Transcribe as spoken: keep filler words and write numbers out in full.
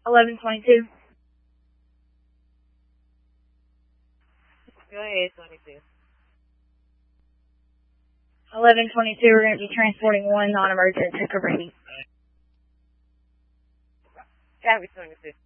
eleven twenty-two. Go ahead, twenty-two. eleven twenty-two, we're going to be transporting one non-emergent to Cabrini. Copy, twenty-two.